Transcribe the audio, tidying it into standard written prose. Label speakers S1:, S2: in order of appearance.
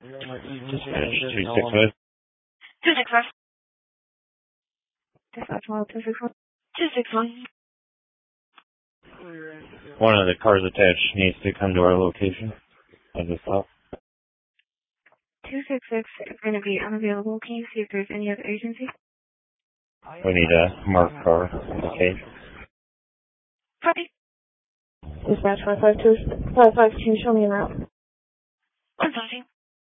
S1: Dispatch 265.
S2: 265. Dispatch 261. 261.
S1: One of the cars attached needs to come to our location as a stop.
S2: 266 is going to be unavailable. Can you see if there's any other agency?
S1: We need a marked car. Okay.
S2: Copy. Dispatch 552, show me a route. 150.